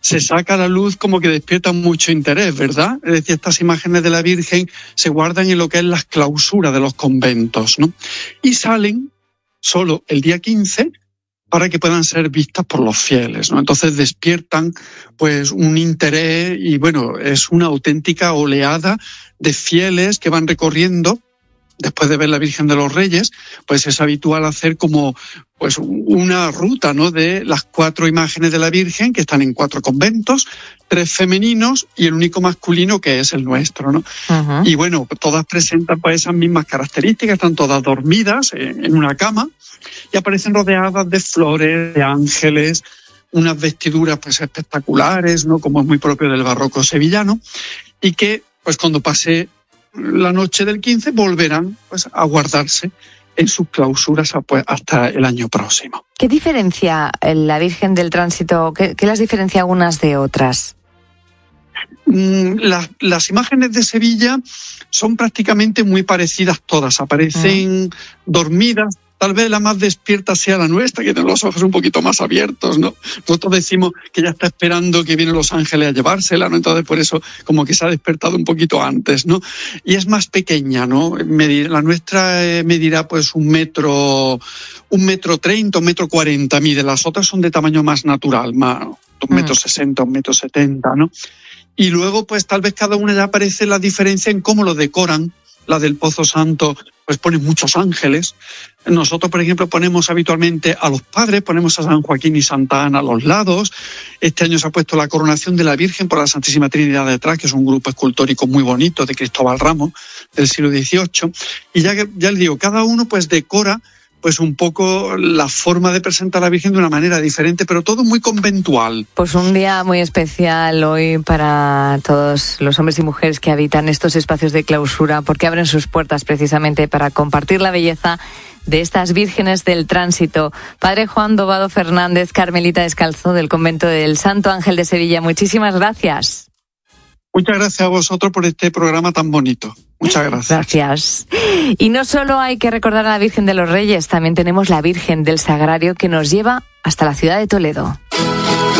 se saca a la luz como que despiertan mucho interés, ¿verdad? Es decir, estas imágenes de la Virgen se guardan en lo que es las clausuras de los conventos, ¿no? Y salen solo el día 15 para que puedan ser vistas por los fieles, ¿no? Entonces despiertan pues un interés y bueno, es una auténtica oleada de fieles que van recorriendo. Después de ver la Virgen de los Reyes, pues es habitual hacer como pues una ruta, ¿no?, de las 4 imágenes de la Virgen, que están en 4 conventos, 3 femeninos y el único masculino, que es el nuestro, ¿no? Uh-huh. Y bueno, todas presentan pues esas mismas características, están todas dormidas en una cama y aparecen rodeadas de flores, de ángeles, unas vestiduras pues espectaculares, ¿no?, como es muy propio del barroco sevillano, y que pues cuando pase la noche del 15 volverán pues a guardarse en sus clausuras pues, hasta el año próximo. ¿Qué diferencia la Virgen del Tránsito? ¿Qué las diferencia unas de otras? Las imágenes de Sevilla son prácticamente muy parecidas todas, aparecen dormidas. Tal vez la más despierta sea la nuestra, que tiene los ojos un poquito más abiertos, ¿no? Nosotros decimos que ya está esperando que vienen los ángeles a llevársela, ¿no? Entonces por eso como que se ha despertado un poquito antes, ¿no? Y es más pequeña, ¿no? La nuestra medirá pues 1,30 m, 1,40 m mide. Las otras son de tamaño más natural, más 1,60 m, 1,70 m, ¿no? Y luego pues tal vez cada una ya aparece la diferencia en cómo lo decoran. La del Pozo Santo pues pone muchos ángeles. Nosotros, por ejemplo, ponemos habitualmente a los padres, ponemos a San Joaquín y Santa Ana a los lados. Este año se ha puesto la coronación de la Virgen por la Santísima Trinidad detrás, que es un grupo escultórico muy bonito de Cristóbal Ramos del siglo XVIII. Y ya les digo, cada uno pues decora pues un poco la forma de presentar a la Virgen de una manera diferente, pero todo muy conventual. Pues un día muy especial hoy para todos los hombres y mujeres que habitan estos espacios de clausura, porque abren sus puertas precisamente para compartir la belleza de estas vírgenes del tránsito. Padre Juan Dobado Fernández, carmelita descalzo del convento del Santo Ángel de Sevilla, muchísimas gracias. Muchas gracias a vosotros por este programa tan bonito. Muchas gracias. Gracias. Y no solo hay que recordar a la Virgen de los Reyes, también tenemos la Virgen del Sagrario que nos lleva hasta la ciudad de Toledo.